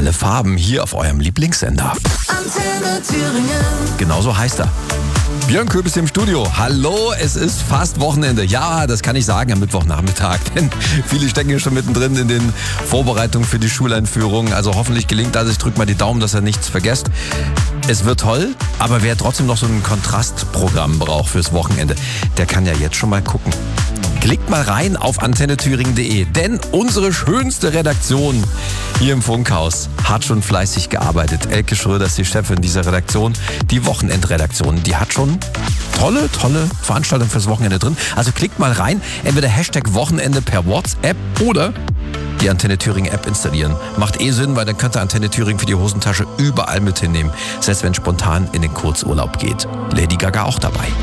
alle Farben hier auf eurem Lieblingssender. Antenne Thüringen. Genauso heißt er. Björn Köbis im Studio. Hallo, es ist fast Wochenende. Ja, das kann ich sagen am Mittwochnachmittag, denn viele stecken ja schon mittendrin in den Vorbereitungen für die Schuleinführung. Also hoffentlich gelingt das. Ich drücke mal die Daumen, dass ihr nichts vergesst. Es wird toll, aber wer trotzdem noch so ein Kontrastprogramm braucht fürs Wochenende, der kann ja jetzt schon mal gucken. Klickt mal rein auf antennethüringen.de, denn unsere schönste Redaktion hier im Funkhaus hat schon fleißig gearbeitet. Elke Schröder ist die Chefin dieser Redaktion, die Wochenendredaktion. Die hat schon tolle Veranstaltungen fürs Wochenende drin. Also klickt mal rein, entweder Hashtag Wochenende per WhatsApp oder die Antenne Thüringen App installieren. Macht Sinn, weil dann könnt ihr Antenne Thüringen für die Hosentasche überall mit hinnehmen. Selbst wenn es spontan in den Kurzurlaub geht. Lady Gaga auch dabei.